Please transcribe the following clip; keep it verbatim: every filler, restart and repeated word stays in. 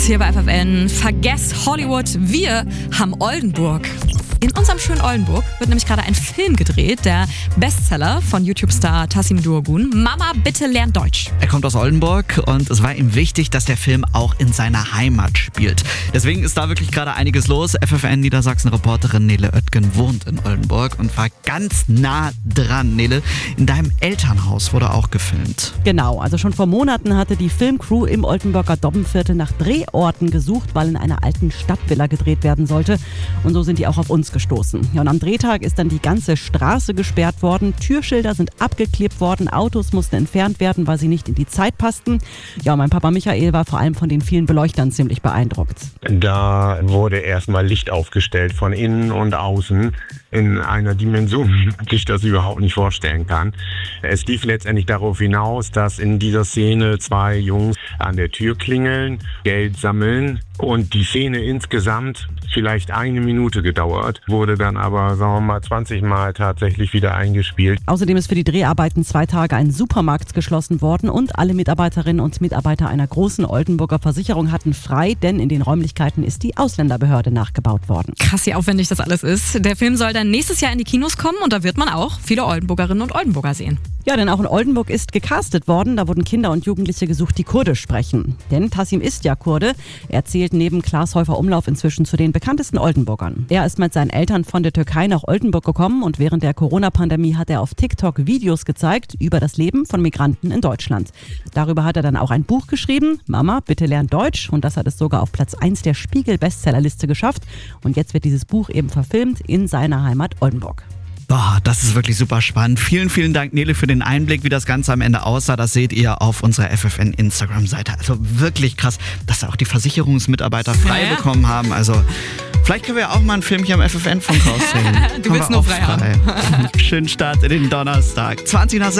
Hier bei F F N, vergesst Hollywood, wir haben Oldenburg. In unserem schönen Oldenburg wird nämlich gerade ein Film gedreht, der Bestseller von YouTube-Star Tassim Doğrugun, Mama, bitte lern Deutsch. Er kommt aus Oldenburg und es war ihm wichtig, dass der Film auch in seiner Heimat spielt. Deswegen ist da wirklich gerade einiges los. F F N Niedersachsen-Reporterin Nele Oetgen wohnt in Oldenburg und war ganz nah dran. Nele, in deinem Elternhaus wurde auch gefilmt. Genau, also schon vor Monaten hatte die Filmcrew im Oldenburger Dobbenviertel nach Drehorten gesucht, weil in einer alten Stadtvilla gedreht werden sollte. Und so sind die auch auf uns gestoßen. Ja, und am Drehtag ist dann die ganze Straße gesperrt worden, Türschilder sind abgeklebt worden, Autos mussten entfernt werden, weil sie nicht in die Zeit passten. Ja, und mein Papa Michael war vor allem von den vielen Beleuchtern ziemlich beeindruckt. Da wurde erstmal Licht aufgestellt von innen und außen in einer Dimension, die ich das überhaupt nicht vorstellen kann. Es lief letztendlich darauf hinaus, dass in dieser Szene zwei Jungs an der Tür klingeln, Geld sammeln und die Szene insgesamt vielleicht eine Minute gedauert, wurde dann aber, sagen wir mal, zwanzig Mal tatsächlich wieder eingespielt. Außerdem ist für die Dreharbeiten zwei Tage ein Supermarkt geschlossen worden und alle Mitarbeiterinnen und Mitarbeiter einer großen Oldenburger Versicherung hatten frei, denn in den Räumlichkeiten ist die Ausländerbehörde nachgebaut worden. Krass, wie aufwendig das alles ist. Der Film soll dann nächstes Jahr in die Kinos kommen und da wird man auch viele Oldenburgerinnen und Oldenburger sehen. Ja, denn auch in Oldenburg ist gecastet worden. Da wurden Kinder und Jugendliche gesucht, die Kurdisch sprechen. Denn Tassim ist ja Kurde. Er zählt neben Klaas Häufer-Umlauf inzwischen zu den bekanntesten Oldenburgern. Er ist mit seinen Eltern von der Türkei nach Oldenburg gekommen und während der Corona-Pandemie hat er auf TikTok Videos gezeigt über das Leben von Migranten in Deutschland. Darüber hat er dann auch ein Buch geschrieben, Mama, bitte lern Deutsch. Und das hat es sogar auf Platz eins der Spiegel-Bestsellerliste geschafft. Und jetzt wird dieses Buch eben verfilmt in seiner Heimat Oldenburg. Boah, das ist wirklich super spannend. Vielen, vielen Dank, Nele, für den Einblick, wie das Ganze am Ende aussah. Das seht ihr auf unserer F F N Instagram-Seite. Also wirklich krass, dass da auch die Versicherungsmitarbeiter frei ja. bekommen haben. Also vielleicht können wir ja auch mal ein Filmchen am F F N-Funk rausnehmen. Du willst nur frei, frei haben. Schönen Start in den Donnerstag. zwanzig nach sechs.